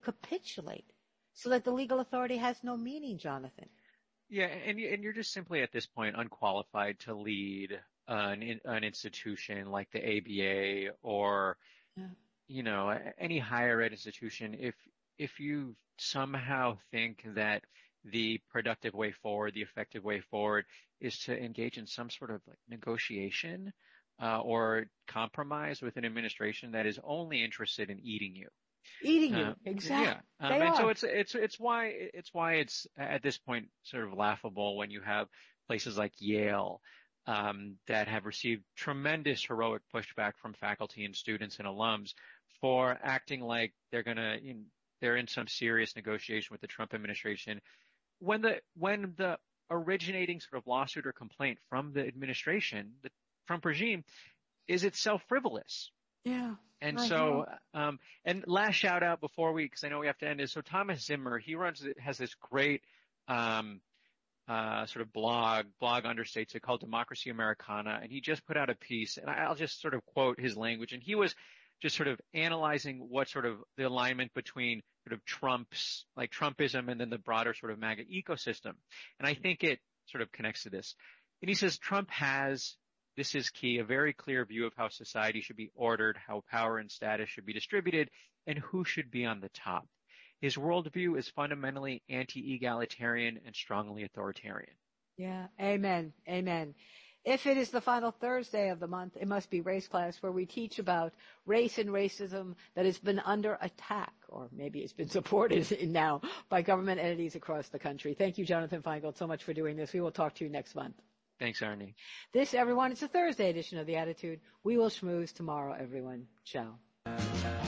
capitulate so that the legal authority has no meaning, Jonathan. Yeah, and you're just simply at this point unqualified to lead an institution like the ABA or, Yeah. any higher ed institution. If you somehow think that the productive way forward, the effective way forward is to engage in some sort of like negotiation, or compromise with an administration that is only interested in eating you. Eating you, exactly. Yeah. They And are. so it's why it's at this point sort of laughable when you have places like Yale, that have received tremendous heroic pushback from faculty and students and alums for acting like they're in some serious negotiation with the Trump administration when the originating sort of lawsuit or complaint from the administration, the Trump regime, is itself frivolous. Yeah. And I so, know. and last shout out because I know we have to end, is so Thomas Zimmer, has this great, sort of blog understates it, called Democracy Americana. And he just put out a piece, and I'll just sort of quote his language. And he was just sort of analyzing what sort of the alignment between sort of Trumpism and then the broader sort of MAGA ecosystem. And I think it sort of connects to this. And he says, Trump has, this is key, a very clear view of how society should be ordered, how power and status should be distributed, and who should be on the top. His worldview is fundamentally anti-egalitarian and strongly authoritarian. Yeah. Amen. Amen. If it is the final Thursday of the month, it must be Race Class, where we teach about race and racism that has been under attack, or maybe it's been supported now by government entities across the country. Thank you, Jonathan Feingold, so much for doing this. We will talk to you next month. Thanks, Arnie. This, everyone, is a Thursday edition of The Attitude. We will schmooze tomorrow, everyone. Ciao.